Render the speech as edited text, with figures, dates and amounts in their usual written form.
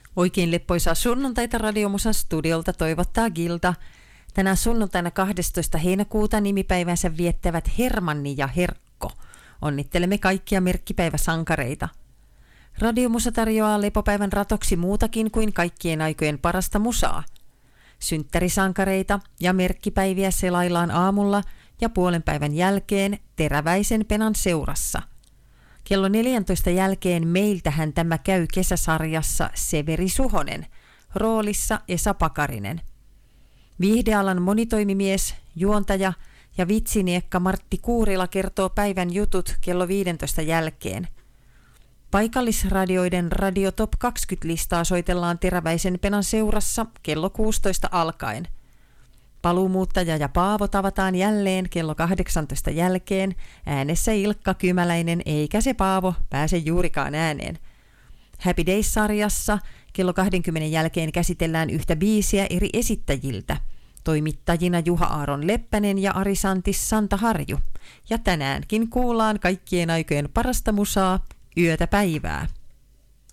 Oikein leppoisaa sunnuntaita Radiomusan studiolta toivottaa Gilda. Tänään sunnuntaina 12. heinäkuuta nimipäivänsä viettävät Hermanni ja Herkko. Onnittelemme kaikkia merkkipäiväsankareita. Radiomusa tarjoaa lepopäivän ratoksi muutakin kuin kaikkien aikojen parasta musaa. Synttärisankareita ja merkkipäiviä selaillaan aamulla ja puolen päivän jälkeen Teräväisen Penan seurassa. Kello 14 jälkeen meiltähän tämä käy kesäsarjassa Severi Suhonen, roolissa Esa Pakarinen. Viihdealan monitoimimies, juontaja ja vitsiniekka Martti Kuurila kertoo päivän jutut kello 15 jälkeen. Paikallisradioiden Radio Top 20-listaa soitellaan Teräväisen Penan seurassa kello 16 alkaen. Paluumuuttaja ja Paavo tavataan jälleen kello 18 jälkeen, äänessä Ilkka Kymäläinen, eikä se Paavo pääse juurikaan ääneen. Happy Days-sarjassa kello 20 jälkeen käsitellään yhtä biisiä eri esittäjiltä. Toimittajina Juha-Aaron Leppänen ja Arisantis Santa Harju. Ja tänäänkin kuullaan kaikkien aikojen parasta musaa, yötä päivää.